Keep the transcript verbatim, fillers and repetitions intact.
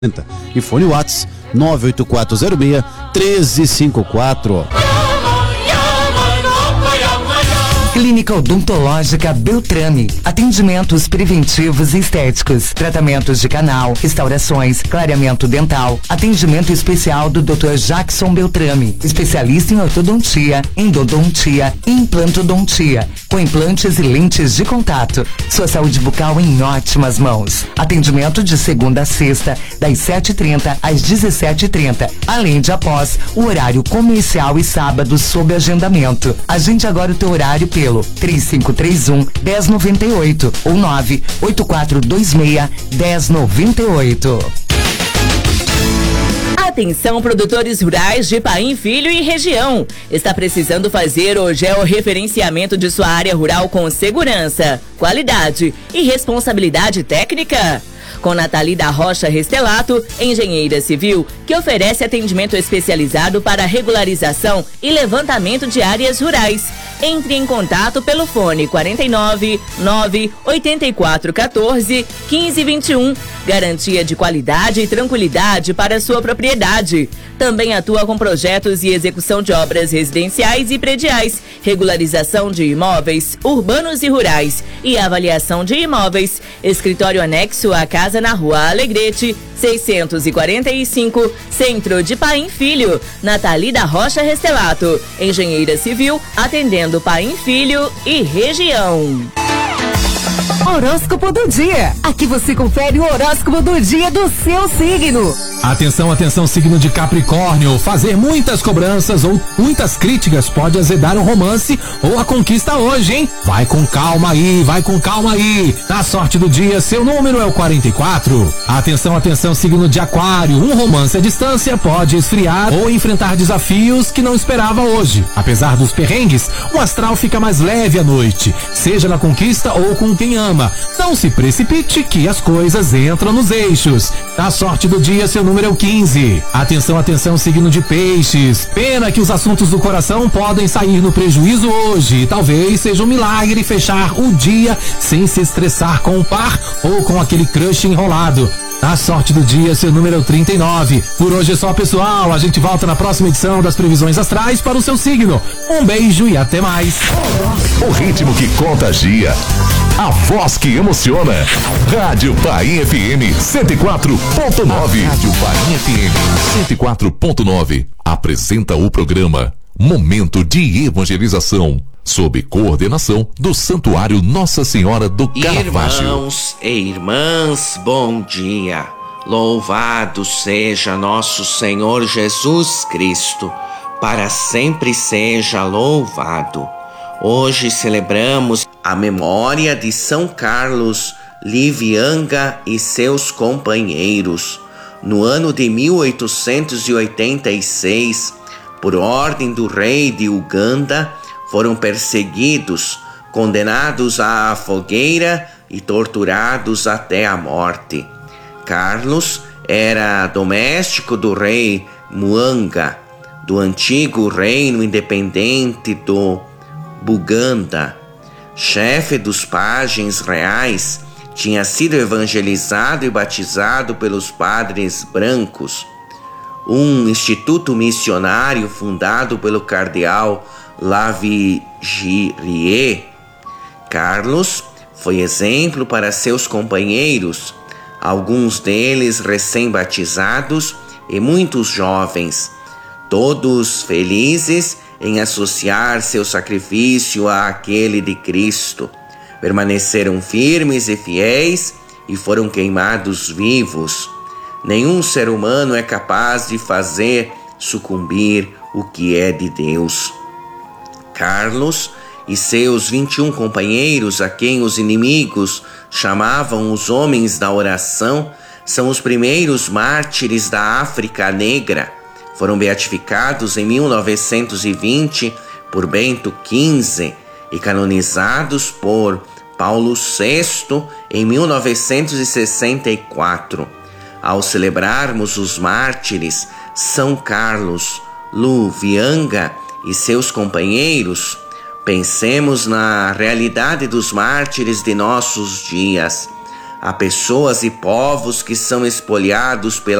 E fone Whats nove oito quatro zero seis um três cinco quatro. Clínica Odontológica Beltrame. Atendimentos preventivos e estéticos, tratamentos de canal, restaurações, clareamento dental. Atendimento especial do doutor Jackson Beltrame, especialista em ortodontia, endodontia e implantodontia, com implantes e lentes de contato. Sua saúde bucal em ótimas mãos. Atendimento de segunda a sexta, das sete e trinta às dezessete e trinta, além de após o horário comercial e sábado sob agendamento. Agende agora o teu horário pelo três cinco três um, um zero nove oito ou nove oito quatro dois seis, um zero nove oito. Atenção, produtores rurais de Paim Filho e região. Está precisando fazer o georreferenciamento de sua área rural com segurança, qualidade e responsabilidade técnica? Com Nathalie da Rocha Restelato, engenheira civil, que oferece atendimento especializado para regularização e levantamento de áreas rurais. Entre em contato pelo fone quarenta e nove, nove, oitenta e quatro, quatorze, quinze, vinte e um. Garantia de qualidade e tranquilidade para sua propriedade. Também atua com projetos e execução de obras residenciais e prediais, regularização de imóveis urbanos e rurais e avaliação de imóveis. Escritório anexo à casa na Rua Alegrete, seiscentos e quarenta e cinco, Centro de Paim Filho. Nathalie da Rocha Restelato, engenheira civil, atendendo Paim Filho e região. Horóscopo do dia. Aqui você confere o horóscopo do dia do seu signo. Atenção, atenção, signo de Capricórnio. Fazer muitas cobranças ou muitas críticas pode azedar um romance ou a conquista hoje, hein? Vai com calma aí, vai com calma aí. Na sorte do dia, seu número é o quarenta e quatro. Atenção, atenção, signo de Aquário. Um romance à distância pode esfriar ou enfrentar desafios que não esperava hoje. Apesar dos perrengues, o astral fica mais leve à noite, seja na conquista ou com quem ama. Não se precipite que as coisas entram nos eixos. Na sorte do dia, seu número é o quinze. Atenção, atenção, signo de Peixes. Pena que os assuntos do coração podem sair no prejuízo hoje. Talvez seja um milagre fechar o dia sem se estressar com o par ou com aquele crush enrolado. Na sorte do dia, seu número é o trinta e nove. Por hoje é só, pessoal. A gente volta na próxima edição das previsões astrais para o seu signo. Um beijo e até mais. O ritmo que contagia. A voz que emociona. Rádio Paim F M cento e quatro ponto nove. Rádio Paim F M cento e quatro ponto nove. Apresenta o programa Momento de Evangelização, sob coordenação do Santuário Nossa Senhora do Caravaggio. Irmãos e irmãs, bom dia. Louvado seja nosso Senhor Jesus Cristo, para sempre seja louvado. Hoje celebramos a memória de São Carlos Livianga e seus companheiros. No ano de mil oitocentos e oitenta e seis, por ordem do rei de Uganda, foram perseguidos, condenados à fogueira e torturados até a morte. Carlos era doméstico do rei Mwanga, do antigo reino independente do Buganda. Chefe dos pajens reais, tinha sido evangelizado e batizado pelos padres brancos. Um instituto missionário fundado pelo cardeal Lavigerier. Carlos foi exemplo para seus companheiros, alguns deles recém-batizados e muitos jovens, todos felizes em associar seu sacrifício àquele de Cristo. Permaneceram firmes e fiéis e foram queimados vivos. Nenhum ser humano é capaz de fazer sucumbir o que é de Deus. Carlos e seus vinte e um companheiros, a quem os inimigos chamavam os homens da oração, são os primeiros mártires da África Negra. Foram beatificados em mil novecentos e vinte por Bento quinze e canonizados por Paulo sexto em mil novecentos e sessenta e quatro. Ao celebrarmos os mártires São Carlos Livianga e seus companheiros, pensemos na realidade dos mártires de nossos dias. Há pessoas e povos que são espoliados pela